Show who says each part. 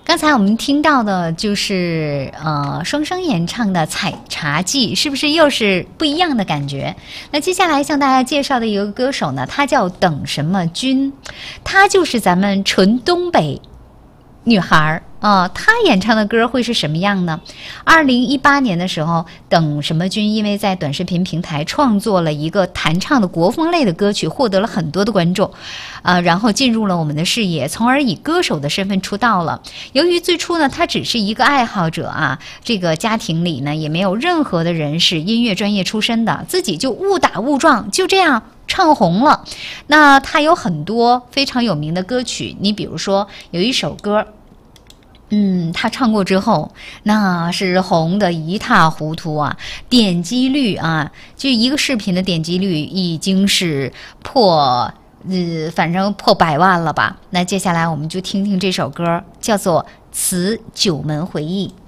Speaker 1: 刚才我们听到的就是双声演唱的《采茶记》，是不是又是不一样的感觉？那接下来向大家介绍的一个歌手呢，他叫等什么君，他就是咱们纯东北女孩她演唱的歌会是什么样呢？2018年的时候，等什么君因为在短视频平台创作了一个弹唱的国风类的歌曲，获得了很多的关注，然后进入了我们的视野，从而以歌手的身份出道了。由于最初呢，他只是一个爱好者这个家庭里呢也没有任何的人是音乐专业出身的，自己就误打误撞就这样唱红了。那他有很多非常有名的歌曲，你比如说有一首歌。他唱过之后，那是红得一塌糊涂点击率就一个视频的点击率已经是反正破100万了吧。那接下来我们就听听这首歌，叫做《辞九门回忆》。